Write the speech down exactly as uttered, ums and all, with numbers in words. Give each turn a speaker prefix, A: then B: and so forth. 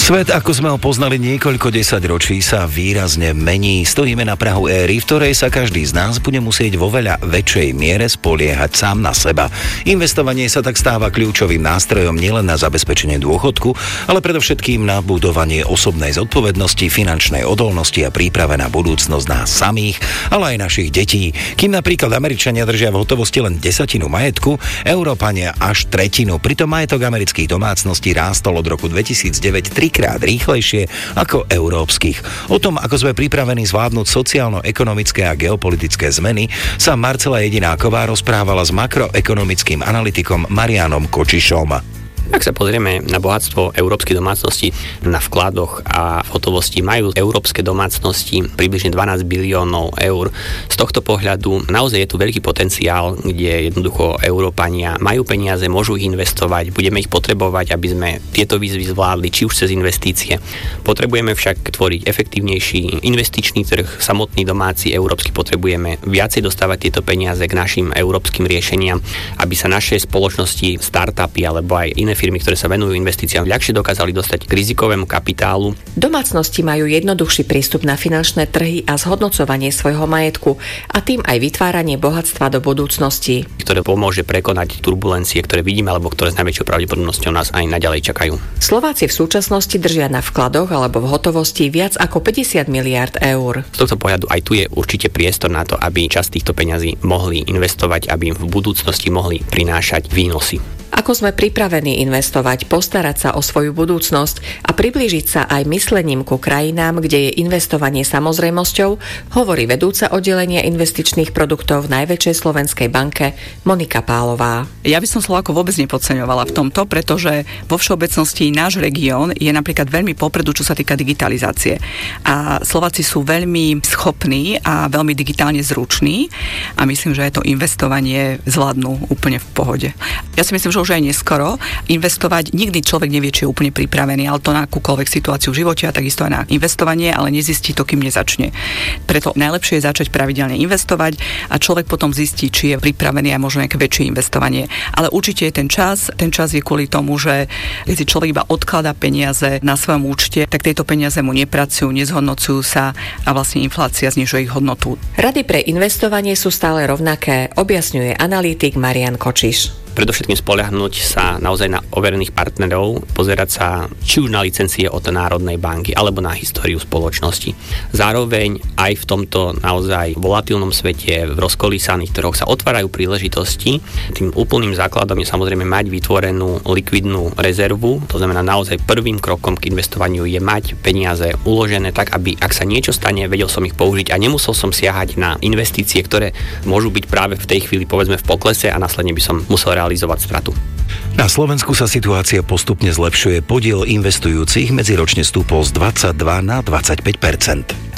A: Svet, ako sme ho poznali niekoľko desaťročí, sa výrazne mení. Stojíme na prahu éry, v ktorej sa každý z nás bude musieť vo veľa väčšej miere spoliehať sám na seba. Investovanie sa tak stáva kľúčovým nástrojom nielen na zabezpečenie dôchodku, ale predovšetkým na budovanie osobnej zodpovednosti, finančnej odolnosti a príprave na budúcnosť nás samých, ale aj našich detí. Kým napríklad Američania držia v hotovosti len desatinu majetku, Európania až tretinu. Pritom majetok amerických domácností rástol od roku dvetisícdeväť trikrát rýchlejšie ako európskych. O tom, ako sme pripravení zvládnuť sociálno-ekonomické a geopolitické zmeny, sa Marcela Jedináková rozprávala s makroekonomickým analytikom Marianom Kočišom.
B: Ak sa pozrieme na bohatstvo európskej domácnosti, na vkladoch a v hotovosti, majú európske domácnosti približne dvanásť biliónov eur. Z tohto pohľadu naozaj je tu veľký potenciál, kde jednoducho Európania majú peniaze, môžu ich investovať, budeme ich potrebovať, aby sme tieto výzvy zvládli, či už cez investície. Potrebujeme však tvoriť efektívnejší investičný trh, samotný domáci európsky, potrebujeme viacej dostávať tieto peniaze k našim európskym riešeniam, aby sa naše spoločnosti, startupy alebo aj iné firmy, ktoré sa venujú investíciám, ľahšie dokázali dostať k rizikovému kapitálu.
C: Domácnosti majú jednoduchší prístup na finančné trhy a zhodnocovanie svojho majetku a tým aj vytváranie bohatstva do budúcnosti,
B: ktoré pomôže prekonať turbulencie, ktoré vidíme alebo ktoré s najväčšou pravdepodobnosťou nás aj naďalej čakajú.
C: Slováci v súčasnosti držia na vkladoch alebo v hotovosti viac ako päťdesiat miliárd eur.
B: Z tohto pohľadu aj tu je určite priestor na to, aby časť týchto peňazí mohli investovať, aby im v budúcnosti mohli prinášať výnosy.
C: Ako sme pripravení investovať, postarať sa o svoju budúcnosť a priblížiť sa aj myslením ku krajinám, kde je investovanie samozrejmosťou, hovorí vedúca oddelenia investičných produktov v najväčšej slovenskej banke Monika Pálová.
D: Ja by som Slovákov vôbec nepodceňovala v tomto, pretože vo všeobecnosti náš región je napríklad veľmi popredu, čo sa týka digitalizácie. A Slováci sú veľmi schopní a veľmi digitálne zruční a myslím, že aj to investovanie zvládnu úplne v pohode. Ja si myslím, že už aj neskoro investovať. Nikdy človek nevie, či je úplne pripravený, ale to na akúkoľvek situáciu v živote a takisto aj na investovanie, ale nezistí to, kým nezačne. Preto najlepšie je začať pravidelne investovať a človek potom zistí, či je pripravený aj možno nejaké väčšie investovanie. Ale určite je ten čas. Ten čas je kvôli tomu, že keď si človek iba odkladá peniaze na svojom účte, tak tieto peniaze mu nepracujú, nezhodnocujú sa a vlastne inflácia znižuje ich hodnotu.
C: Rady pre investovanie sú stále rovnaké, objasňuje analytik Marian Kočiš.
B: Predovšetkým spoľahnúť sa naozaj na overených partnerov, pozerať sa či už na licencie od Národnej banky alebo na históriu spoločnosti. Zároveň aj v tomto naozaj volatilnom svete, v rozkolísaných trhoch sa otvárajú príležitosti. Tým úplným základom je samozrejme mať vytvorenú likvidnú rezervu, to znamená naozaj prvým krokom k investovaniu je mať peniaze uložené tak, aby ak sa niečo stane, vedel som ich použiť a nemusel som siahať na investície, ktoré môžu byť práve v tej chvíli povedzme v poklese a následne by som musel realizovať stratu.
A: Na Slovensku sa situácia postupne zlepšuje. Podiel investujúcich medziročne stúpol z dvadsaťdva na dvadsaťpäť percent.